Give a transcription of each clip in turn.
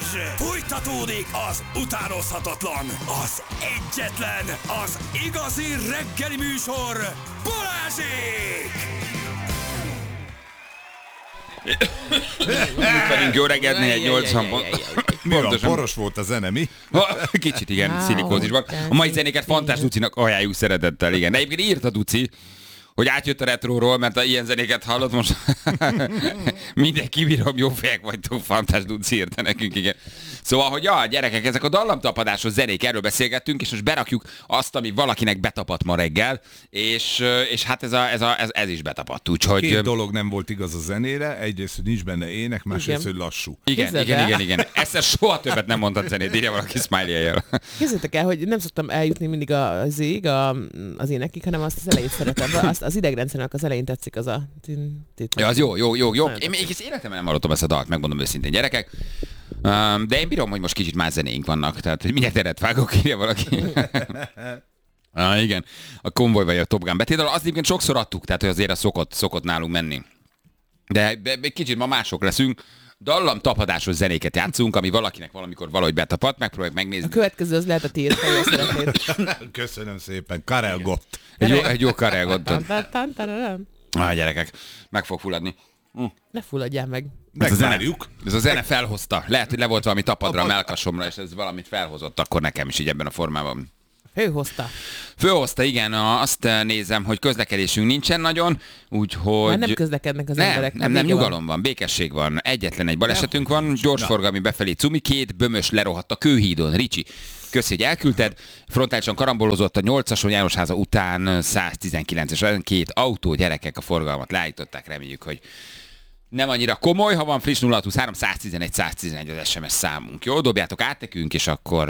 Fújtatódik az utánozhatatlan, az egyetlen, az igazi reggeli műsor, Balázsék! Pedig jó reggelt, 480 Mi van, poros volt a zene, mi? Kicsit igen, szilikózisban. A mai zenéket Fantás Ducinak ajánljuk szeretettel, igen. De egyébként írt a Duci, hogy átjött a retróról, mert a ilyen zenéket hallott most. Mindenki bírom, jó fejek vagytok, Fantás Duci írta nekünk, igen. Szóval, hogy ja, gyerekek, ezek a dallamtapadásos zenék, erről beszélgettünk, és most berakjuk azt, ami valakinek betapadt ma reggel, és hát ez is betapadt, úgyhogy... Két dolog nem volt igaz a zenére, egyrészt, hogy nincs benne ének, másrészt, hogy lassú. Igen. Ezt soha többet nem mondtad zenét, írja valaki smiley-jel. Képzeljétek el, hogy nem szoktam eljutni mindig az énekig, hanem azt az elejét szeretem. Az idegrendszernek az elején tetszik az a... Ja, az jó. Én még életemben nem hallottam ezt a dalt, megmondom őszintén, gyerekek. De én bírom, hogy most kicsit más zenéink vannak, tehát hogy mindjárt teret vágok, írja valaki. Igen, a Konvoj vagy a Top Gun betétdal, azt egyébként sokszor adtuk, tehát hogy azért szokott nálunk menni. De kicsit ma mások leszünk. Dallam tapadásos zenéket játszunk, ami valakinek valamikor valahogy betapadt, megpróbáljuk megnézni. A következő az lehet a tiéd, ha jól szeretnéd. Köszönöm szépen, Karel Gott. Egy jó Karel Gottot. Gyerekek, meg fog fulladni. Ne fulladjál meg. Megvárjuk. Ez a zene felhozta. Lehet, hogy le volt valami tapadra a melkasomra, és ez valamit felhozott akkor nekem is így ebben a formában. Főhozta, igen. Azt nézem, hogy közlekedésünk nincsen nagyon, úgyhogy... Már nem közlekednek az emberek. Nem, nyugalom van, békesség van. Egyetlen egy balesetünk van, gyorsforgalmi befelé cumi, 2 bömös lerohadt a Kőhídon. Ricsi, köszi, hogy elküldted. Frontálisan karambolozott a 8-ason Jánosháza után 119-es, 2 autó, gyerekek a forgalmat leállították, reméljük, hogy nem annyira komoly, ha van friss 0623 111 az SMS számunk. Jó, dobjátok át nekünk, és akkor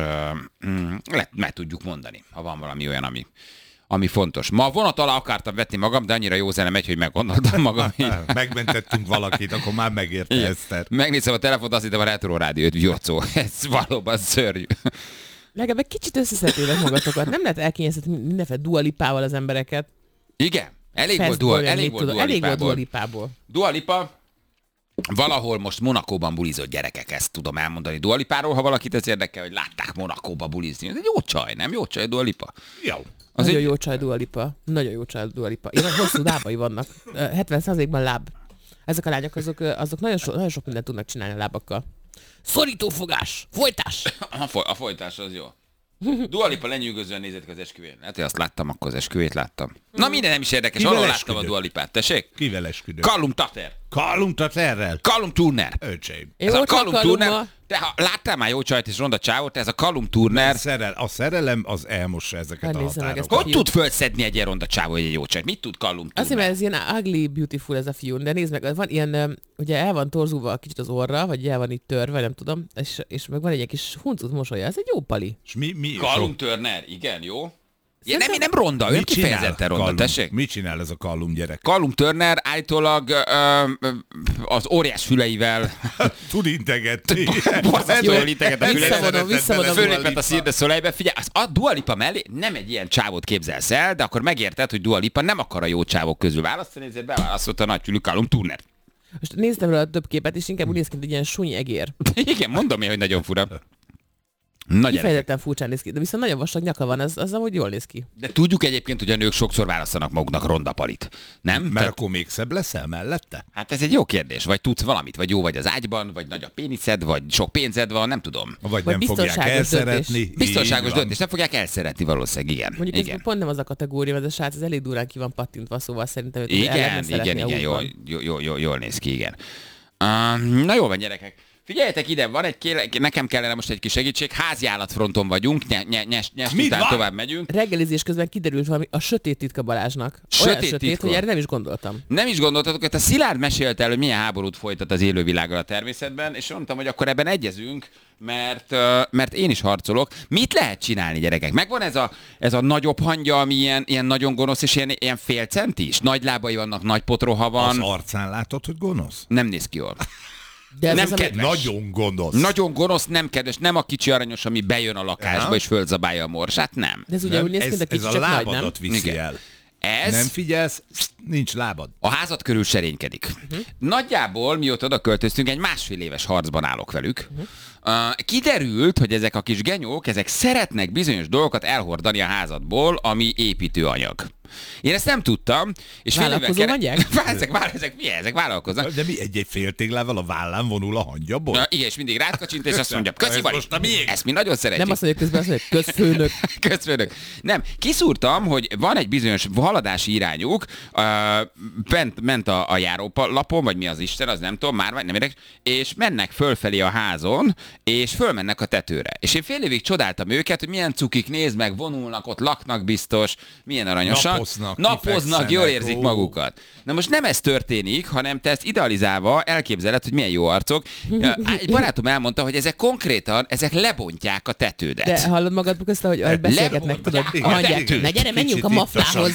meg tudjuk mondani, ha van valami olyan, ami fontos. Ma vonat alá akartam vetni magam, de annyira jó zene megy, hogy meggondoltam magam. Megmentettünk valakit, akkor már megérte Eszter. Megnézem a telefont, azt hittem a Retro Rádiót, Jocó. Ez valóban szörnyű. Legalább egy kicsit összeszedtétek magatokat. Nem lehet elkényeztetni mindenféle Dua Lipával az embereket. Igen, elég volt Dua Lipából. Dua Lipa valahol most Monakóban bulizott, gyerekek, ezt tudom elmondani Dua Lipáról, ha valakit ez érdekel, hogy látták Monakóba bulizni. Ez egy jó csaj, nem? Jó csaj Dua Lipa. Jó. Nagyon jó csaj Dua Lipa. Nagyon jó csaj Dua Lipa. Ilyen hosszú lábai vannak. 70%-ban láb. Ezek a lányok azok nagyon sok mindent tudnak csinálni a lábakkal. Szorítófogás! Folytás! A folytás az jó. Dua Lipa lenyűgözően nézett az esküvőn. Hát, azt láttam, akkor az esküvét láttam. Na minden nem is érdekes, arról láttam a Dua Lipát, tessék? Kivel esküdő? Callum Tater. Callum Taterrel? Callum Turner. Öcsém. Ez a Callum Turner. Te láttál már jó csajt és ronda csávot, ez a Callum Turner. A szerelem az elmossa ezeket a határokat. Hogy tud fölszedni egy ilyen ronda csávó, egy jó csajt? Mit tud Callum Turner? Azért, mert ez ilyen ugly beautiful ez a fiú, de nézd meg, van ilyen, ugye el van torzulva kicsit az orra, vagy el van itt törve, nem tudom, és meg van egy kis huncut mosolya, ez egy jó pali. És mi Callum Turner, igen, jó. Ja, nem ronda, ő kifejezetten ronda, tessék? Mit csinál ez a Callum gyerek? Callum Turner állítólag az óriás füleivel... Tud integetni. Borzasztóan integet a füleivel. Visszavonom. Fölépett a Cirque du Soleilbe. Figyelj, a Dua Lipa mellé nem egy ilyen csávót képzelsz el, de akkor megérted, hogy Dua Lipa nem akar a jó csávok közül választani, ezért beválasztotta a nagyfülű Callum Turner. Most néztem rá a több képet, és inkább úgy néz ki, mint egy ilyen sunyi egér. Igen, mondom én, hogy nagyon fura. Kifejezetten furcsán néz ki, de viszont nagyon vastag nyaka van, az amúgy jól néz ki. De tudjuk egyébként, hogy a nők sokszor választanak maguknak ronda palit. Nem? Mert akkor még szebb leszel mellette? Hát ez egy jó kérdés. Vagy tudsz valamit, vagy jó vagy az ágyban, vagy nagy a péniszed, vagy sok pénzed van, nem tudom. Vagy nem fogják elszeretni. Biztonságos döntés, nem fogják elszeretni valószínűleg, igen. Mondjuk igen. Ez pont nem az a kategória, ez a srác, ez elég durán ki van pattintva, szóval szerintem őt igen, jól néz ki, igen. Na jó van, gyerekek. Figyeljetek ide, van nekem kellene most egy kis segítség, háziállatfronton vagyunk, nyest után tovább megyünk. Reggelizés közben kiderült valami a sötét titka Balázsnak. Olyan sötét, hogy erre nem is gondoltam. Nem is gondoltatok, hogy a Szilárd mesélte el, hogy milyen háborút folytat az élővilággal a természetben, és mondtam, hogy akkor ebben egyezünk, mert én is harcolok. Mit lehet csinálni, gyerekek? Megvan ez a nagyobb hangya, ami ilyen nagyon gonosz, és ilyen fél centis? Nagy lábai vannak, nagy potroha van. Az arcán látod, hogy gonosz? Nem néz ki jól. De nem kedves. Nagyon gonosz. Nagyon gonosz, nem kedves, nem a kicsi aranyos, ami bejön a lakásba és fölzabálja a morsát, nem. De ez ugye úgy néz ki, de kicsi ez csak a nagy, nem? lábadat viszi el. Ez Nem figyelsz, nincs lábad. a házad körül serénykedik. Nagyjából, mióta oda költöztünk, egy 1,5 éves harcban állok velük. Kiderült, hogy ezek a kis genyók, ezek szeretnek bizonyos dolgokat elhordani a házadból, ami építőanyag. Én ezt nem tudtam, és Vállalkozó mondják? ezek vállalkoznak. De mi egy féltéglával a vállán vonul a hangyaból? Igen, és mindig rákacsint, és azt mondja, köszi, Ez Bali, most a miénk. ezt mi nagyon szeretjük. Nem azt mondja közben, azt mondja, közfőnök. Közfőnök. Nem, kiszúrtam, hogy van egy bizonyos haladási irányuk, ment a járólapon, vagy mi az Isten, az nem tudom, már nem érdekes, és mennek fölfelé a házon, és fölmennek a tetőre. És én fél évig csodáltam őket, hogy milyen cukik, nézd meg, vonulnak, ott laknak biztos, milyen aranyosan. Napoznak, jól érzik magukat. Na most nem ez történik, hanem te ezt idealizálva elképzeled, hogy milyen jó arcok. Egy barátom elmondta, hogy ezek konkrétan, ezek lebontják a tetődet. De hallod magad közben, hogy beszélgetnek, tudod, a hangyák. Na gyere, menjünk a maflához.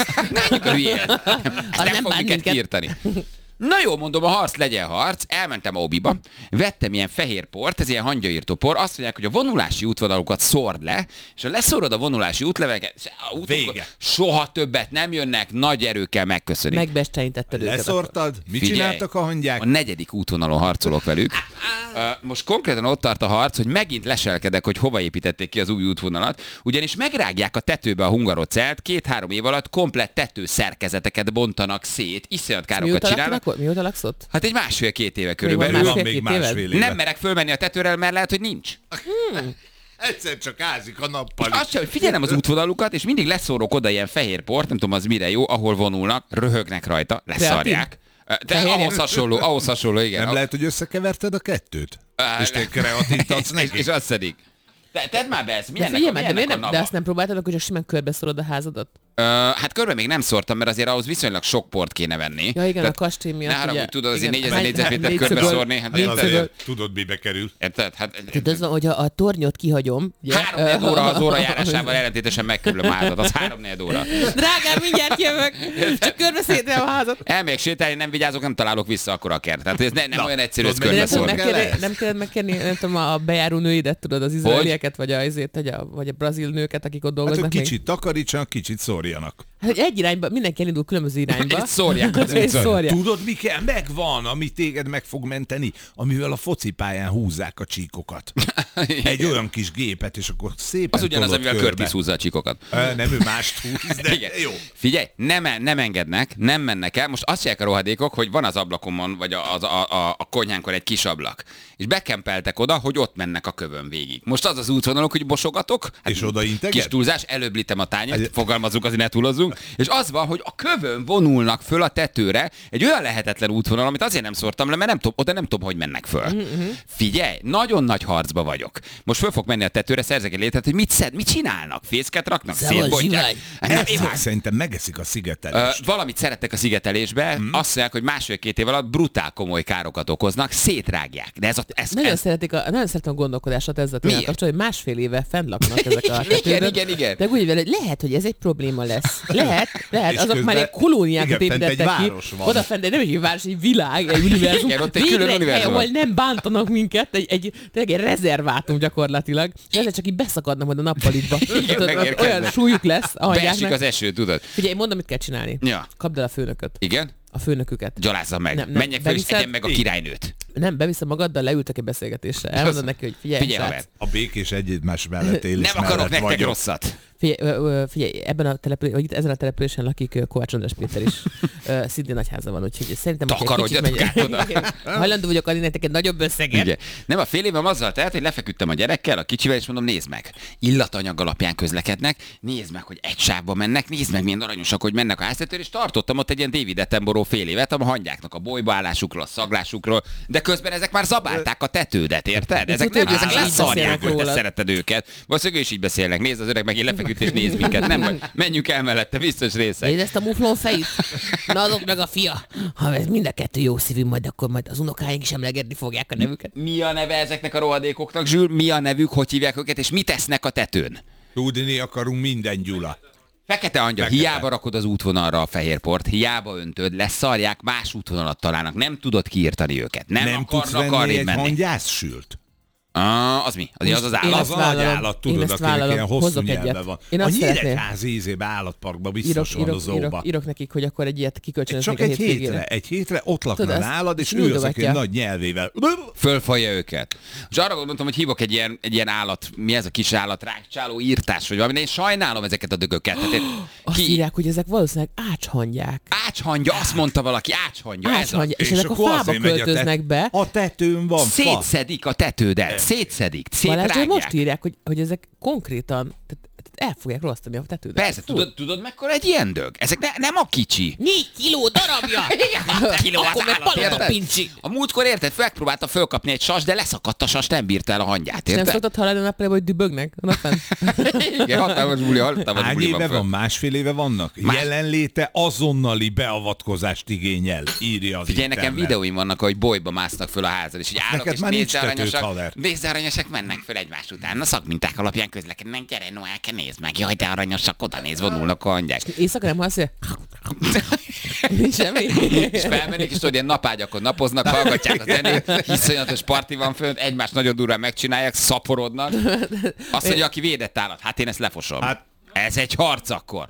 Nem fog minket kiírtani. Na jó, mondom, a harc legyen harc, elmentem Obiba, vettem ilyen fehér port, ez ilyen hangyaírtó por, azt mondják, hogy a vonulási útvonalukat szórd le, és ha leszórod a vonulási útleveket, soha többet nem jönnek, nagy erőkkel megköszönik. Megbesteinítetted őket. Leszórtad? Mit csináltak a hangyák? A 4. útvonalon harcolok velük. Most konkrétan ott tart a harc, hogy megint leselkedek, hogy hova építették ki az új útvonalat, ugyanis megrágják a tetőbe a hungarocelt, 2-3 év alatt komplett tetőszerkezeteket bontanak szét, iszonyat károkat csinálnak. Mióta laksz ott? Hát egy 1,5-2 éve körülbelül. Van még másfél éve. Nem merek fölmenni a tetőre, mert lehet, hogy nincs. Egyszer csak ázik a nappal. Azt sem, hogy figyelem az útvonalukat, és mindig leszórok oda ilyen fehér port, nem tudom az mire jó, ahol vonulnak, röhögnek rajta, leszarják. De ahhoz hasonló, igen. Nem lehet, hogy összekeverted a kettőt? És te kreatítatsz neki? És azt szedik. Tedd már be ezt, milyennek a nava? De azt nem próbáltad, hogy simán körbeszorod a házadat? Hát körbe még nem szórtam, mert azért ahhoz viszonylag sok port kéne venni. Ja igen, a kastély miatt. Ne haragudj, tudod, azért igen, 4000 négyzetmétert körbe szórni. Hát tudod, mibe kerül. Érted? Tehát az van, hogy a tornyot kihagyom. 3-4 óra az órajárásával ellentétesen megkerül a házat. Az 3-4 óra. Drágám, mindjárt jövök. Csak körbeszédem a házat. Elmegyek sétálni, nem vigyázok, nem találok vissza akkor a kert. Tehát ez nem olyan egyszerű, ez körbeszórni. Nem kellett megkérni, nem tudom, a bejáró nőidet, tudod, az izraelieket, vagy a brazil nőket, akik ott dolgoznak. Hát, kicsit takarítsanak, kicsit szórjanak. Hát egy irányba, mindenki elindul különböző irányba. Egy szórják az szórják. Tudod, mi kell? Megvan, ami téged meg fog menteni, amivel a focipályán húzzák a csíkokat. Egy olyan kis gépet, és akkor szépen az ugyanaz, amivel Curtis húzza a csíkokat. Nem, ő mást húz, de igen. Jó. Figyelj, nem engednek, nem mennek el. Most azt mondják a rohadékok, hogy van az ablakomon, vagy a konyhánkon egy kis ablak. És bekempeltek oda, hogy ott mennek a kövön végig. Most az az útvonalok, hogy bosogatok. Hát és oda integed? Kis túlzás, előbb litem a tányért, fogalmazunk, azért ne túlozzunk. És az van, hogy a kövön vonulnak föl a tetőre egy olyan lehetetlen útvonal, amit azért nem szórtam le, mert oda nem tudom, hogy mennek föl. Figyelj, nagyon nagy harcba vagyok. Most föl fog menni a tetőre, szerzek egy létet, hogy mit csinálnak? Fészket raknak? Szétbontják? Szerintem megeszik a szigetelést. Valamit szerettek a szigetelésbe, azt mondják, hogy 1,5-2 év alatt brutál komoly károkat okoznak, szétrágják. De nagyon szeretem a gondolkodását ezzel kapcsolatban, hogy 1,5 éve fenn laknak ezek a tetőben. Igen. De úgy vele, lehet, hogy ez egy probléma lesz. Lehet, azok már egy kolóniákat építettek ki. Oda fent, nem egy város, egy világ, egy univerzum. Igen, ott egy külön univerzum. Ahol nem bántanak minket, egy rezervátum gyakorlatilag. Ezzel csak így beszakadnak majd a nappalitba. Olyan súlyuk lesz a hangyáknak. Beesik az eső, tudod. Figyelj, mondom, mit kell csinálni. Ja. Kapd el a főnököt. Igen? A főnöküket. Gyalázza meg. Menjek fel és egyen meg a királynőt. Nem, beviszem magaddal, leültek egy beszélgetésre. Elmondod neki, hogy figyelj haver. A békés egymás mellett élés nem akarok nektek vagyok. Rosszat. Figyelj, ezen a településen lakik Kovács András Péter is. Szintén nagy háza van, úgyhogy szerintem... Takarodjatok át oda. Hajlandó vagyok adni nektek egy nagyobb összeget. Ugye. Nem, a fél évem azzal telt, hogy lefeküdtem a gyerekkel, a kicsivel, és mondom, nézd meg. Illatanyag alapján közlekednek, nézd meg, hogy egy sávba mennek, nézd meg, milyen aranyosak, hogy mennek a háztetőre, és tartottam ott egy ilyen David Attenborough fél évet, a hangyáknak a bolybaállásukról, a szaglásukról, de közben ezek már zabálták a tetődet, érted? Ezek leszarják, hogy te szereted őket. Valószínűleg is így beszélnek. Nézd az öreg meg, én lefeküdt és nézd minket. Nem, menjünk el mellette, biztos részek. Nézd ezt a muflon fejét? Na adok meg a fia. Ha ez mind a kettő jó szívű, akkor majd az unokáink is emlegetni fogják a nevüket. Mi a neve ezeknek a rohadékoknak, Zsül? Mi a nevük, hogy hívják őket, és mit tesznek a tetőn? Tudni akarunk minden, Gyula. Fekete angyal, hiába rakod az útvonalra a fehérport, hiába öntöd, leszarják, más útvonalat találnak, nem tudod kiírtani őket. Nem tudsz venni egy hangyászsült? Az mi? Az az Én állat? Az ezt a nagy vállalom. állat, Én tudod, ezt akinek vállalom. ilyen hosszú Hozok nyelve egyet. van. Én A azt szeretném. Nyíregyházi ízébe állatparkban biztos van a zóba. Írok nekik, hogy akkor egy ilyet kikölcsönöznék Csak a hétvégére. egy hétre ott lakna Tudod, nálad, és és ő az, aki nyújtogatja. nagy nyelvével. Fölfalja őket. És arra gondoltam, hogy hívok egy ilyen állat, mi ez a kis állat, rákcsáló írtás, vagy valami, de én sajnálom ezeket a dögöket. Tehát Azt írják, hogy ezek valószínűleg ácshangják. Ácshangya, azt mondta valaki, ácshangya. Ez a... Ácshangya. És ezek a akkor fába azért megy költöznek be. A tetőn van fa. Szétszedik a tetődet, szétszedik, Balázs, szétrágják. most írják, hogy ezek konkrétan tehát el fogják rossztani a tetődet. Persze, tudod mekkora egy ilyen dög? Ezek nem a kicsi. 4 kiló darabja! Kiló az Akkor meg állat, palota érted? pincsi. A múltkor érted, megpróbálta fölkapni egy sas, de leszakadt a sas, nem bírta el a hangyát, Nem érted? szoktad hallani a nappalában, hogy dübögnek? Igen, hatalmas Hány buli éve föl. van? Másfél éve vannak? Jelenléte azonnali beavatkozást igényel, írja az Figyelj, nekem internet. videóim vannak, hogy bolyba másznak föl a házad, és így állok, neked és már nincs tetőd, nézzearanyosak, haver. nézzearanyosak mennek föl egymás után. A szakminták alapján közlekednek, gyere Noelke, nézd meg, jaj, de aranyosak, oda néz, vonulnak a hangyák. Éjszaka nem hallasz, hogy nincs semmi. És felmennék, és tudod, ilyen napágyakon napoznak, hallgatják a zenét, iszonyatos parti van fönt, egymást nagyon durván megcsinálják, szaporodnak. Azt mondja, aki védett állat, hát én ezt lefosom. Hát- Ez egy harc akkor.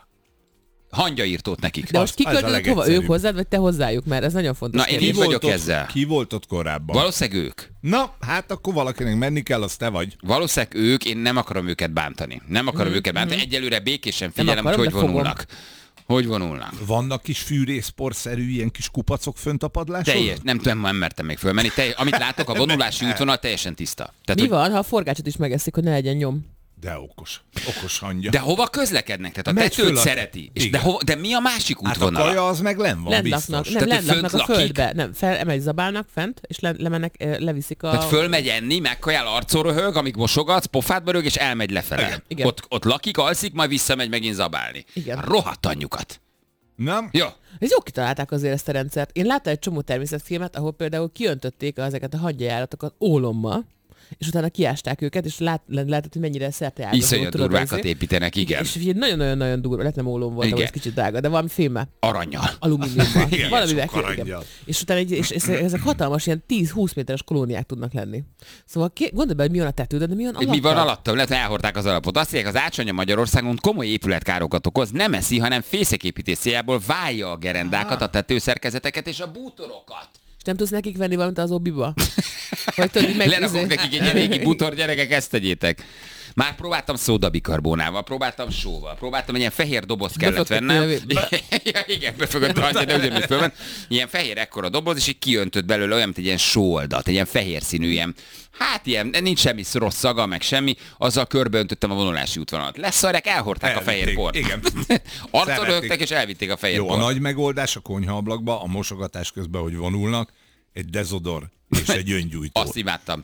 Hangyaírtót nekik. De most ez a kiköltözött hova? legegyszerűbb. Ők hozzád, vagy te hozzájuk? Mert ez nagyon fontos. Na, én kérdés. így vagyok ezzel. Ki volt ott korábban? Valószínűleg ők. Na, hát akkor valakinek menni kell, az te vagy. Valószínűleg ők, én nem akarom őket bántani. Nem akarom őket bántani. Egyelőre békésen figyelem, akarom, hogy de fogom. vonulnak. Hogy vonulnak. Vannak kis fűrészporszerű ilyen kis kupacok fönt a padláson? Teljes, nem tudom, nem mertem még fölmenni. Amit látok, a vonulási útvonal teljesen tiszta. Tehát, Mi hogy, van, ha a forgácsot is megeszik, hogy ne legyen nyom? De okos. Okos hangya. de hova közlekednek? Tehát a Megy tetőt föl a- szereti. És Igen. de mi a másik hát a útvonala? kaja az meg len van, Lent biztos. laknak, nem, Tehát, lent hogy laknak fönt a lakik? földbe. Nem, felemegy zabálnak fent, és lemennek, leviszik a... Tehát fölmegy enni, megkajál, arcon röhög, amíg mosogatsz, pofádba rög, és elmegy lefele. Igen. Ott lakik, alszik, majd visszamegy megint zabálni. Igen. Rohadt anyjukat. Nem? Jó. Ez jó kitalálták azért ezt a rendszert. Én láttam egy csomó természetfilmet, ahol például kiöntötték ezeket a hangyajáratokat ólommal, és utána kiásták őket, és lehetett, hogy mennyire szerte ágazó. Iszonyat durvákat építenek, igen. És ugye nagyon-nagyon durva, lehet nem ólom volt, Igen. ahol ez kicsit drága, de valami filmmel. Aranyjal. Alumíniumban. Igen, Valamivel sok igen. aranyjal. És utána és ezek hatalmas, ilyen 10-20 méteres kolóniák tudnak lenni. Szóval gondolj be, hogy mi van a tetődön, de mi van Hogy alatta. mi van alattam? Lehet, hogy elhordták az alapot. Azt mondják, az ácsanya Magyarországon komoly épületkárokat okoz, nem eszi, hanem fészeképítés céljából válja a gerendákat, a tetőszerkezeteket és a bútorokat. És nem tudsz nekik venni valamit az obiba? Vagy tudod, hogy Lerakok nekik egy régi bútor, gyerekek, ezt tegyétek. Már próbáltam szódabikarbónával, próbáltam sóval, próbáltam, egy ilyen fehér doboz kellett Befögtött vennem. nővébe. Ja, igen, befögött rajta, de ugyanúgy fölment. Ilyen fehér ekkora doboz, és így kiöntött belőle olyan, mint egy ilyen sóoldat, egy ilyen fehér színű, ilyen, hát ilyen, nincs semmi rossz szaga, meg semmi, azzal körbeöntöttem a vonulási útvonalat. Leszarják, elhordták a fehér Elvitték, port. igen. Arcon Szerették. rögtek, és elvitték a fehér Jó, a port. nagy megoldás a konyhaablakba, a mosogatás közben, hogy vonulnak, egy dezodor és egy öngyújtó. Azt imádtam.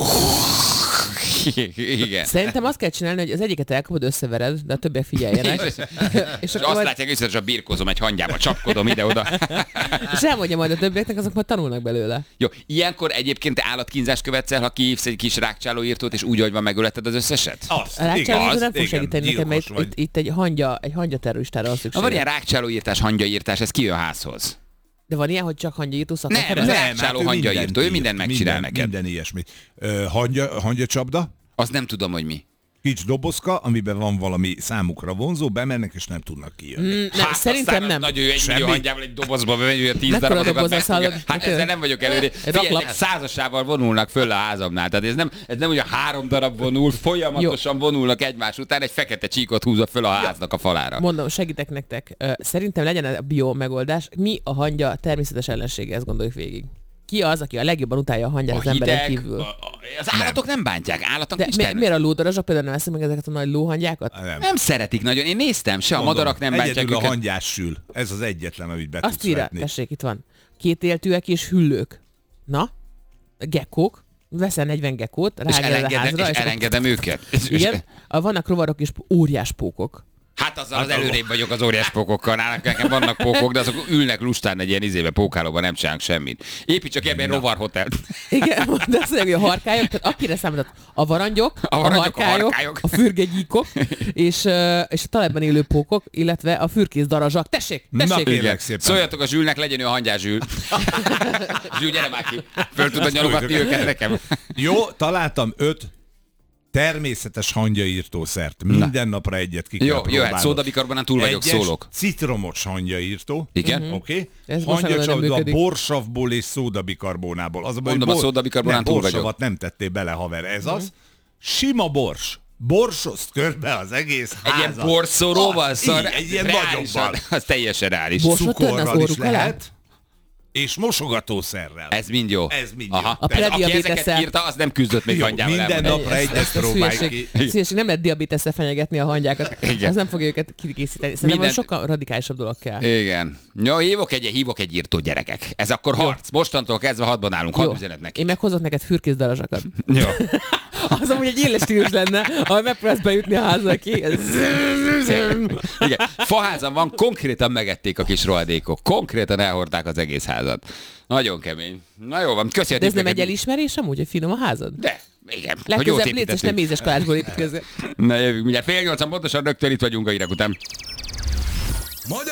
Igen. Szerintem azt kell csinálni, hogy az egyiket elkapod, összevered, de a többiek figyeljenek. És azt látják, hogy a birkózom egy hangyába, csapkodom ide-oda. és elmondja majd a többieknek, azok majd tanulnak belőle. Jó, ilyenkor egyébként állatkínzást követsz el, ha kihívsz egy kis rákcsálóírtót, és úgy, hogy van, megöleted az összeset? Azt, A rákcsálóírtó nem fog igen, segíteni nekem, mert gyilkos vagy. itt egy hangya terroristára van Ha szükség. van ilyen rákcsálóírtás, hangyaírtás, ez kijön házhoz. De van ilyen, hogy csak hangyaírtó Nem, szakember? nem. Nem, Rákcsáló ő hangyaírtó, ő mindent megcsinál neked. Minden ilyesmit. Hangyacsapda, Azt nem tudom, hogy mi. kis dobozka, amiben van valami számukra vonzó, bemennek és nem tudnak kijönni. Nem, szerintem aztán nem. Nagy ő egy Semmi. millió hangyával egy dobozba bemegy, hogy a 10 Mekkora darabokat doboz lesz, megfogja. hallod? Hát ezzel nem vagyok előre. Figyelj, raklap. százasával vonulnak föl a házamnál. Tehát ez nem, hogy a 3 darab vonul, folyamatosan vonulnak egymás után, egy fekete csíkot húzza föl a háznak a falára. Mondom, segítek nektek. Szerintem legyen a bio megoldás. Mi a hangya természetes ellensége, ezt gondoljuk végig. Ki az, aki a legjobban utálja a hangyát az emberen kívül? Az állatok nem bántják, állatok De nincs természet. miért a lódarazsok például nem eszik meg ezeket a nagy lóhangyákat? Nem. Nem szeretik nagyon, én néztem, se a madarak nem bántják Egyedül a őket. hangyás sül. Ez az egyetlen, amit be Azt tudsz írja, vetni. tessék, itt van. Kétéltűek és hüllők. Na? Gekkók. Veszel 40 gekkót, És ráged a házra. elengedem őket. Igen, vannak rovarok és óriás pókok. Hát azzal az előrébb vagyok az óriás pókokkal. Nálunk nekem vannak pókok, de azok ülnek lustán egy ilyen izébe, pókálóban, nem csinálunk semmit. Építs csak ebben rovarhotelt. Igen, de azt mondja, hogy a harkályok, tehát akire számított a varangyok, a harkályok, a fürgegyíkok, és a talajban élő pókok, illetve a fürkész darazsak. Tessék! Na, kérlek szépen. Szóljatok a Zsülnek, legyen ő a hangyás Zsül. Zsül, gyere már ki. Föl tudod nyalogatni őket nekem. Jó, találtam 5 természetes hangyaírtószert. Minden napra egyet ki kell Jó, próbálnod. jöhet, szódabikarbonán túl vagyok, szólok. Citromos hangyaírtó. Igen? Oké? Ez most nagyon nem Hangyacsapda működik. borsavból és szódabikarbónából. Az a baj, Mondom, a szódabikarbonán túl vagyok. borsavat nem tettél bele, haver. Ez az. Sima bors. Borsoszt körbe az egész Egy házat. ilyen porszóróval, Így, egy ilyen nagyobban. Az teljesen reális. Borsot törne az Cukorral is óruk alá? lehet. És mosogatószerrel. Ez mind jó. Ez mind Aha. jó. A Aki ezeket prediabétesszel. írta, az nem küzdött még Jó, hangyával. minden elmondani. napra egyet próbálj ki. Szíveség, nem lehet diabétesszel fenyegetni a hangyákat. Igen. Ez nem fogja őket kikészíteni. Szerintem Minden- sokkal radikálisabb dolog kell. Igen. Jó, hívok egy írtó, gyerekek. Ez akkor harc. Mostantól kezdve hadban állunk, Jó. hadd üzenet neki. Én meghozok neked fürkész darazsakat. Jó. Az amúgy egy éles stílus lenne, ha megpróbálsz bejutni a házra ki. Igen. Faházam van, konkrétan megették a kis rohadékok. Konkrétan elhordták az egész házat. Nagyon kemény. Na jó van, köszi a De ez nem egy tippeket. elismerés amúgy, hogy finom a házad? De, igen. hogy jót Legközelebb létszés építettünk. nem mézes kalácsból építkezzél. Na jövünk, mindjárt 7:30 pontosan rögtön itt vagyunk a hírek után. Magyar